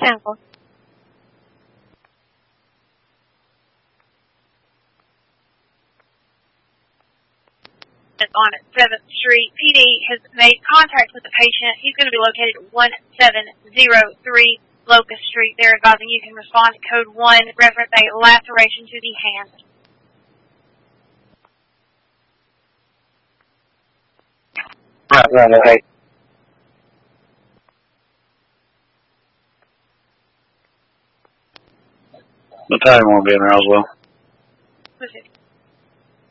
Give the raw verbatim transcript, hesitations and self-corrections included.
ten four. On seventh Street. P D has made contact with the patient. He's going to be located at one seven zero three Locust Street. They're advising you can respond to code one, reference a laceration to the hand. Right, right, okay. The time won't be in Roswell. Okay.